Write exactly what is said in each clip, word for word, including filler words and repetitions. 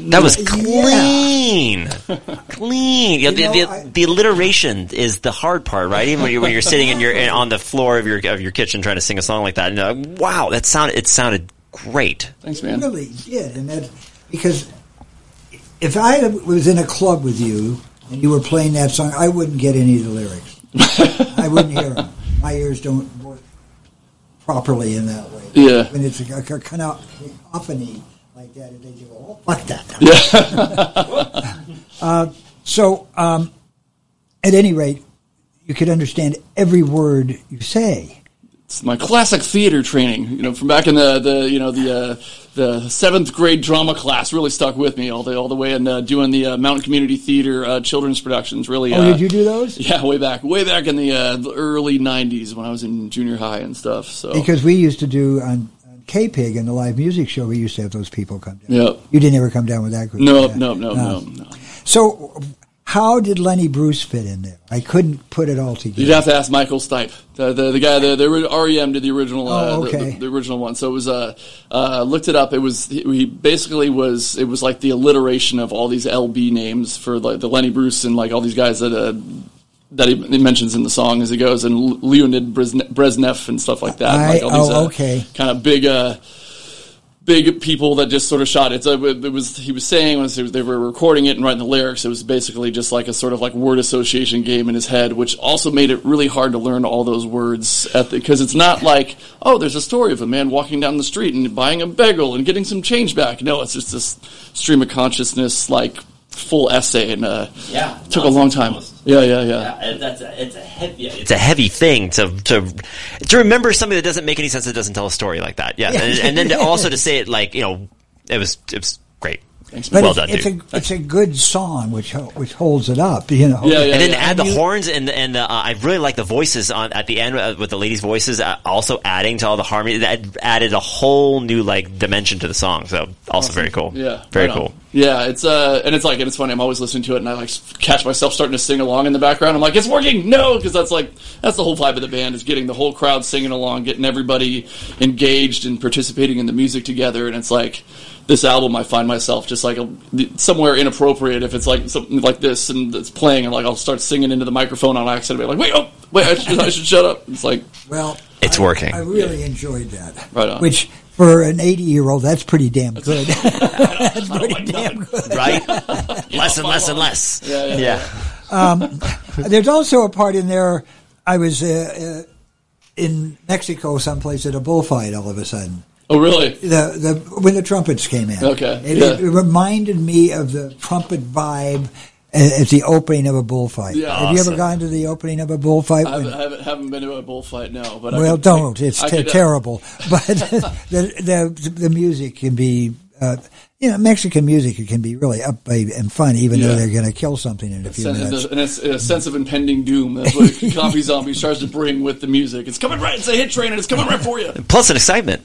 That was clean, yeah. clean. You know, the, the, I, the alliteration is the hard part, right? Even when you're, when you're sitting in your on the floor of your of your kitchen trying to sing a song like that, and you're like, wow, that sounded it sounded great. Thanks, man. It really did, and that because if I was in a club with you and you were playing that song, I wouldn't get any of the lyrics. I wouldn't hear them. My ears don't work properly in that way. Yeah. When it's a, a, a cacophony like that, they go, oh, fuck that. Yeah. uh, so, um, at any rate, you could understand every word you say. It's my classic theater training, you know, from back in the, the you know the uh, the seventh grade drama class. Really stuck with me all the all the way, and uh, doing the uh, Mountain Community Theater uh, children's productions. Really, oh, uh, did you do those? Yeah, way back, way back in the, uh, the early nineties when I was in junior high and stuff. So because we used to do on, on K-Pig in the live music show, we used to have those people come down. Yep. You didn't ever come down with that group. No, yeah. no, no, no, no. So, how did Lenny Bruce fit in there? I couldn't put it all together. You'd have to ask Michael Stipe, the the, the guy, the, the R E M did the original, uh, oh, okay. the, the, the original one. So it was, uh, uh, looked it up. It was he, he basically was it was like the alliteration of all these L B names for like the Lenny Bruce and like all these guys that uh, that he, he mentions in the song as he goes, and Leonid Brezhnev and stuff like that. I, like all these, oh, uh, okay. kind of big. Uh, Big people that just sort of shot it. So it was he was saying when they were recording it and writing the lyrics, it was basically just like a sort of like word association game in his head, which also made it really hard to learn all those words at because it's not like, oh, there's a story of a man walking down the street and buying a bagel and getting some change back. No, it's just this stream of consciousness like full essay, and uh, yeah, took a long time. Almost. Yeah, yeah, yeah. yeah that's a, it's a heavy. It's a heavy thing to to to remember something that doesn't make any sense. That doesn't tell a story like that. Yeah, yeah. And, and then to also to say it like you know, it was it was great. Thanks, but well it's, done, it's dude. a it's a good song, which which holds it up, you know. Yeah, yeah, and then yeah. add And the you, horns and and the, uh, I really like the voices on at the end uh, with the ladies' voices, uh, also adding to all the harmony. That added a whole new like dimension to the song. So also awesome. very cool. Yeah, very right cool. On. Yeah, it's uh, and it's like, and it's funny. I'm always listening to it, and I like catch myself starting to sing along in the background. I'm like, it's working, no, because that's like that's the whole vibe of the band is getting the whole crowd singing along, getting everybody engaged and participating in the music together. And it's like this album, I find myself just like a, somewhere inappropriate if it's like something like this and it's playing, and like I'll start singing into the microphone on accident, and be like, wait, oh, wait, I should, I should shut up. It's like, well, it's I, working. I really yeah. enjoyed that. Right on. Which for an eighty-year-old, that's pretty damn good. That's pretty like damn nothing. good. Right? less and less and less. Yeah, yeah, yeah. Um, there's also a part in there. I was uh, uh, in Mexico, someplace at a bullfight. All of a sudden, oh, really? the the when the trumpets came in. Okay, it, yeah. it, it reminded me of the trumpet vibe at the opening of a bullfight. Yeah, Have you ever awesome. gone to the opening of a bullfight? I haven't, I haven't, haven't been to a bullfight, no. But I well, could, don't. I, It's I te- could, uh, terrible. But the, the the music can be, uh, you know, Mexican music can be really upbeat and fun, even Yeah. though they're going to kill something in a few Sen- minutes. and it's a sense of impending doom. That's what Coffee Zombies tries to bring with the music. It's coming right. It's a hit train, and it's coming right for you. Plus an excitement.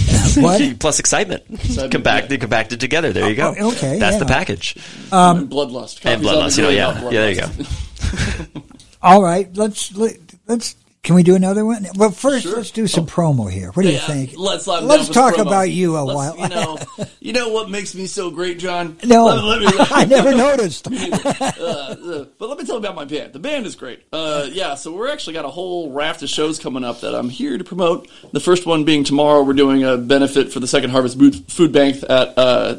What? Plus excitement. Excitement, Compact, yeah. compacted together. There you go. Oh, okay, That's yeah. the package. Um, And bloodlust. And Coffee bloodlust. Zombies You know, really yeah. about Yeah, there you go. bloodlust. All right, let's let's. Can we do another one? Well, first, Sure. let's do some promo here. What do you Yeah, think? Let's let- let's that was talk promo. about you a Let's- while. You know, you know what makes me so great, John? No, Let- let me- I never noticed. uh, uh, but let me tell you about my band. The band is great. Uh, yeah, so we're actually got a whole raft of shows coming up that I'm here to promote. The first one being tomorrow. We're doing a benefit for the Second Harvest Food Bank at uh,